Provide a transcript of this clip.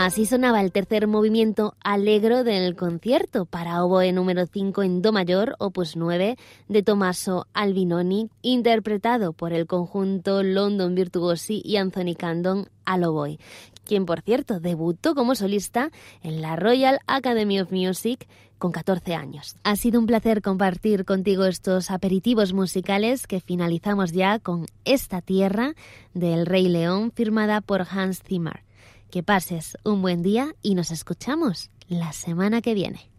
Así sonaba el tercer movimiento allegro del concierto para oboe número 5 en do mayor, opus 9, de Tommaso Albinoni, interpretado por el conjunto London Virtuosi y Anthony Candon al oboe, quien, por cierto, debutó como solista en la Royal Academy of Music con 14 años. Ha sido un placer compartir contigo estos aperitivos musicales que finalizamos ya con Esta Tierra del Rey León, firmada por Hans Zimmer. Que pases un buen día y nos escuchamos la semana que viene.